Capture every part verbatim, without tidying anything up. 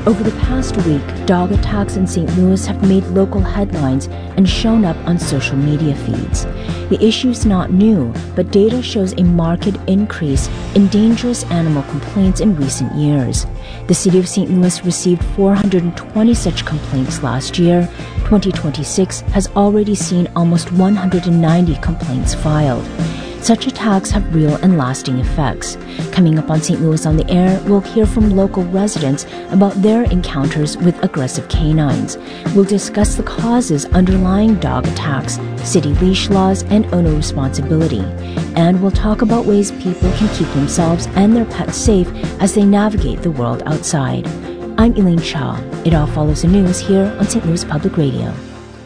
Over the past week, dog attacks in Saint Louis have made local headlines and shown up on social media feeds. The issue's not new, but data shows a marked increase in dangerous animal complaints in recent years. The city of Saint Louis received four hundred twenty such complaints last year. twenty twenty-six has already seen almost one hundred ninety complaints filed. Such attacks have real and lasting effects. Coming up on Saint Louis on the Air, we'll hear from local residents about their encounters with aggressive canines. We'll discuss the causes underlying dog attacks, city leash laws, and owner responsibility. And we'll talk about ways people can keep themselves and their pets safe as they navigate the world outside. I'm Elaine Shaw. It all follows the news here on Saint Louis Public Radio.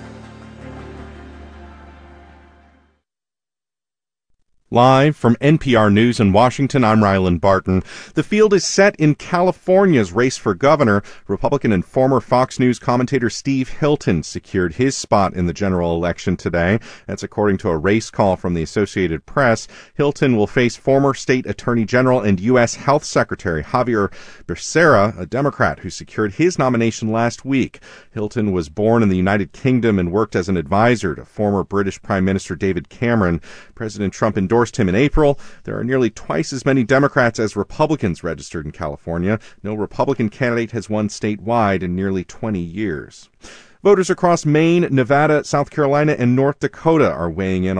Live from N P R News in Washington, I'm Ryland Barton. The field is set in California's race for governor. Republican and former Fox News commentator Steve Hilton secured his spot in the general election today. That's according to a race call from the Associated Press. Hilton will face former state attorney general and U S Health Secretary Xavier Becerra, a Democrat who secured his nomination last week. Hilton was born in the United Kingdom and worked as an advisor to former British Prime Minister David Cameron. President Trump endorsed him in April. There are nearly twice as many Democrats as Republicans registered in California. No Republican candidate has won statewide in nearly twenty years. Voters across Maine, Nevada, South Carolina, and North Dakota are weighing in